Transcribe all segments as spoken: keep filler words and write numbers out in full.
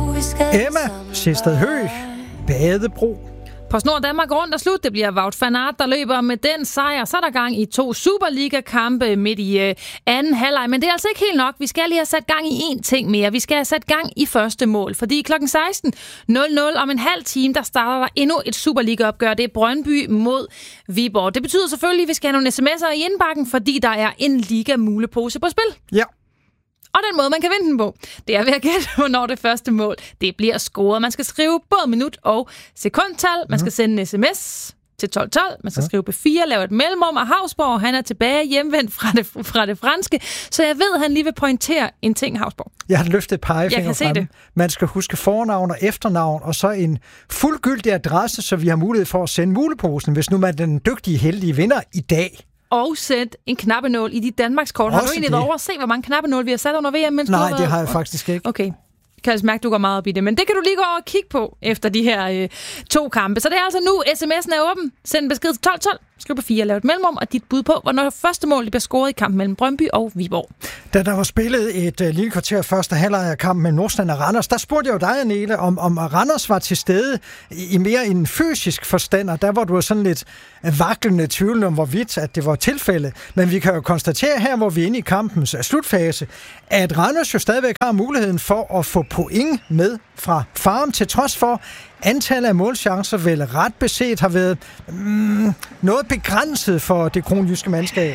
Emma Sested Høgh, Badebro. På Snor Danmark rundt og slut. Det bliver Wout van Aert, der løber med den sejr. Så er der gang i to Superliga-kampe midt i øh, anden halvleg. Men det er altså ikke helt nok. Vi skal lige have sat gang i én ting mere. Vi skal have sat gang i første mål. Fordi klokken seksten nul nul om en halv time, der starter der endnu et Superliga-opgør. Det er Brøndby mod Viborg. Det betyder selvfølgelig, at vi skal have nogle sms'er i indbakken, fordi der er en liga-mulepose på spil. Ja. Og den måde, man kan vinde den på, det er ved at gætte, hvornår det første mål det bliver scoret. Man skal skrive både minut og sekundtal. Man skal sende en sms til tolv tolv. Man skal skrive B fire, lave et mellemrum, og Havsborg, han er tilbage hjemvendt fra det, fra det franske. Så jeg ved, at han lige vil pointere en ting, Havsborg. Jeg har løftet pegefinger frem. Det. Man skal huske fornavn og efternavn, og så en fuldgyldig adresse, så vi har mulighed for at sende muleposen, hvis nu man er den dygtige, heldige vinder i dag. Og sæt en knappenål i dit Danmarkskort. Har du egentlig været over at se, hvor mange knappenål vi har sat under V M? Mens Nej, du det har jeg faktisk ikke. Okay. Kan jeg mærke, du går meget op i det. Men det kan du lige gå over og kigge på efter de her øh, to kampe. Så det er altså nu, sms'en er åben. Send en besked til tolv tolv. Skriv på fire, lav et mellemrum, og dit bud på, hvornår første mål bliver scoret i kampen mellem Brøndby og Viborg. Da der var spillet et uh, lille kvarter første halvleg af kampen mellem Nordsjælland og Randers, der spurgte jeg jo dig, Annette, om, om Randers var til stede i, i mere en fysisk forstand, og der var du sådan lidt vaklende tvivlende om, hvorvidt at det var tilfældet. Men vi kan jo konstatere her, hvor vi er inde i kampens slutfase, at Randers jo stadigvæk har muligheden for at få point med fra Farum, til trods for antallet af målchancer vel ret beset har været mm, noget begrænset for det kronjyske mandskab.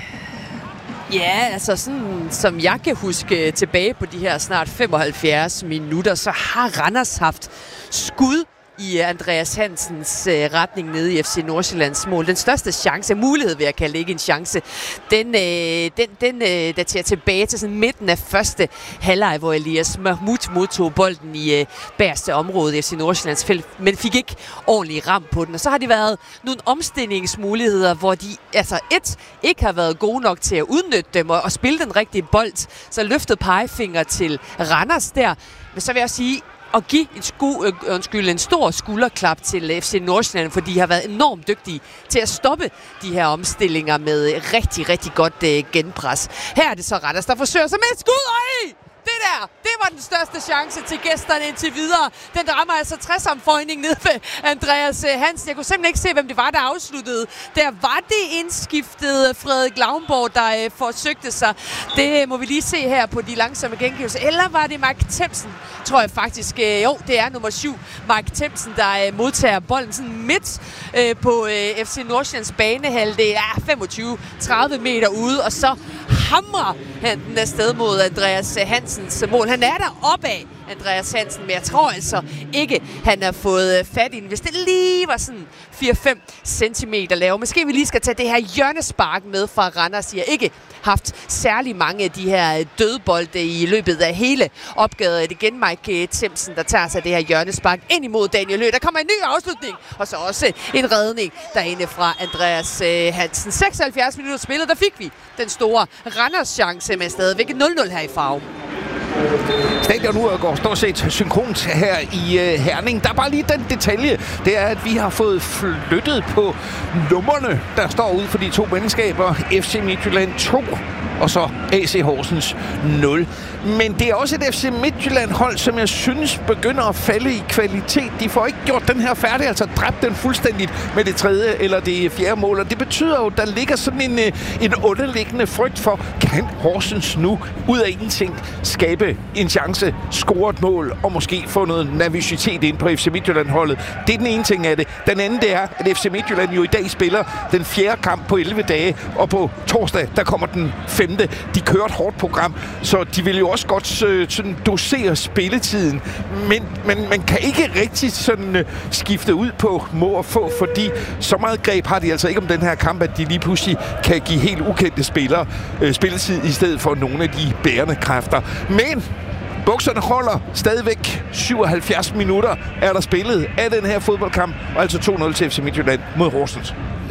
Ja, altså sådan som jeg kan huske tilbage på de her snart femoghalvfjerds minutter, så har Randers haft skud i Andreas Hansens øh, retning nede i F C Nordsjællands mål. Den største chance, mulighed vil jeg kalde ikke en chance, den, øh, den, den øh, daterer tilbage til sådan midten af første halvleg, hvor Elias Mahmoud modtog bolden i øh, bagerste område i F C Nordsjællands felt, men fik ikke ordentlig ram på den. Og så har de været nogle omstillingsmuligheder, hvor de altså et ikke har været gode nok til at udnytte dem og, og spille den rigtige bold. Så løftet pegefinger til Randers der. Men så vil jeg sige, og give en, sku, øh, undskyld, en stor skulderklap til F C Nordsjælland, for de har været enormt dygtige til at stoppe de her omstillinger med rigtig, rigtig godt øh, genpres. Her er det så Randers, der forsøger sig med et skud, og det der, det var den største chance til gæsterne indtil videre. Den rammer altså tres-omføjning ned ved Andreas Hansen. Jeg kunne simpelthen ikke se, hvem det var, der afsluttede. Der var det indskiftet Frederik Lauenborg, der øh, forsøgte sig. Det må vi lige se her på de langsomme gengivelser. Eller var det Mark Themsen, tror jeg faktisk. Øh, jo, det er nummer syv, Mark Themsen, der øh, modtager bolden sådan midt øh, på øh, F C Nordsjællands banehal. Det er femogtyve til tredive meter ude, og så hamrer han den afsted mod Andreas Hansens mål. Han er der opad, Andreas Hansen, men jeg tror altså ikke, han har fået fat i den. Hvis det lige var sådan fire til fem centimeter lav. Måske vi lige skal tage det her hjørnespark med fra Randers. De har ikke haft særlig mange af de her dødbolde i løbet af hele opgaven. Det igen Mike Themsen, der tager sig det her hjørnespark ind imod Daniel Lø. Der kommer en ny afslutning, og så også en redning derinde fra Andreas Hansen. seksoghalvfjerds minutter spillet, der fik vi den store Randers chance med stadigvæk nul nul her i Farum. Stadion går stort set synkront her i uh, Herning. Der er bare lige den detalje, det er, at vi har fået flyttet på numrene, der står ude for de to mandskaber. F C Midtjylland to, og så A C Horsens nul. Men det er også et F C Midtjylland-hold, som jeg synes begynder at falde i kvalitet. De får ikke gjort den her færdig, altså dræbt den fuldstændigt med det tredje eller det fjerde mål. Og det betyder jo, at der ligger sådan en, en underliggende frygt for, kan Horsens nu ud af ingenting skabe en chance, score et mål og måske få noget nervøsitet ind på F C Midtjylland-holdet. Det er den ene ting af det. Den anden det er, at F C Midtjylland jo i dag spiller den fjerde kamp på elleve dage, og på torsdag, der kommer den femte. De kører et hårdt program, så de vil jo også godt øh, sådan dosere spilletiden, men, men man kan ikke rigtig sådan øh, skifte ud på må og få, fordi så meget greb har de altså ikke om den her kamp, at de lige pludselig kan give helt ukendte spillere øh, spilletid i stedet for nogle af de bærende kræfter. Men bukserne holder stadigvæk. syvoghalvfjerds minutter er der spillet af den her fodboldkamp, og altså to nul til F C Midtjylland mod Horsens.